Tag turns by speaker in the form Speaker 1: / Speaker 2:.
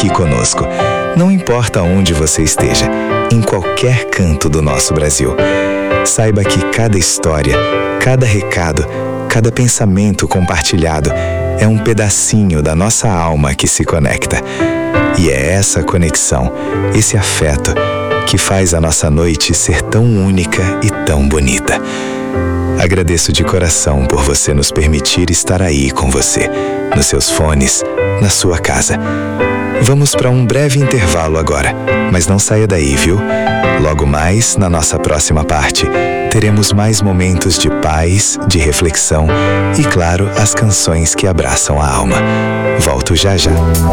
Speaker 1: aqui conosco. Não importa onde você esteja, em qualquer canto do nosso Brasil. Saiba que cada história, cada recado, cada pensamento compartilhado é um pedacinho da nossa alma que se conecta. E é essa conexão, esse afeto, que faz a nossa noite ser tão única e tão bonita. Agradeço de coração por você nos permitir estar aí com você, nos seus fones, na sua casa. Vamos para um breve intervalo agora, mas não saia daí, viu? Logo mais, na nossa próxima parte, teremos mais momentos de paz, de reflexão e, claro, as canções que abraçam a alma. Volto já já.